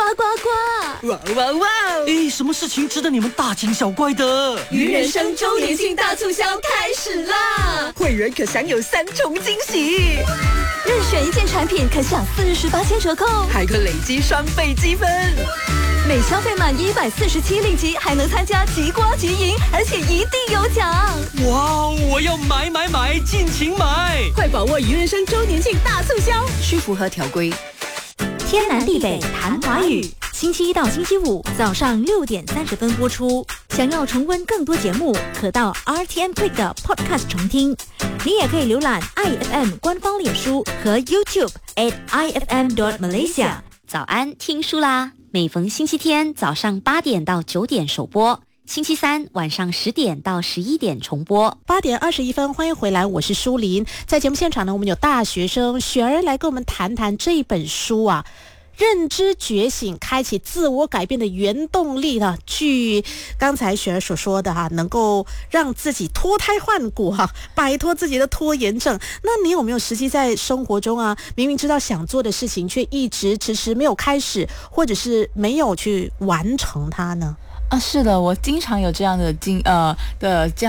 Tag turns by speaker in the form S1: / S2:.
S1: 呱呱！
S2: 哇哇哇！
S3: 诶，什么事情值得你们大惊小怪的？
S1: 鱼人生周年庆大促销开始啦！
S2: 会员可享有3重惊喜，
S1: 任选一件产品可享48%折扣，
S2: 还可累积双倍积分。
S1: 每消费满147令吉，还能参加即刮即赢，而且一定有奖！
S3: 哇，我要买，尽情买！
S2: 快把握鱼人生周年庆大促销，需符合条规。
S4: 天南地北谈华语，星期一到星期五早上6点30分播出。想要重温更多节目，可到 RTM Click 的 Podcast 重听。你也可以浏览 IFM 官方脸书和 YouTube @IFM.Malaysia。
S5: 早安，听书啦！每逢星期天早上8点到9点首播，星期三晚上10点到11点重播。
S6: 8点21分，欢迎回来，我是舒琳。在节目现场呢，我们有大学生雪儿来跟我们谈谈这一本书啊。认知觉醒，开启自我改变的原动力呢？据刚才雪儿所说的能够让自己脱胎换骨摆脱自己的拖延症。那你有没有实际在生活中明明知道想做的事情，却一直迟迟没有开始，或者是没有去完成它呢？
S7: 是的，我经常有这样的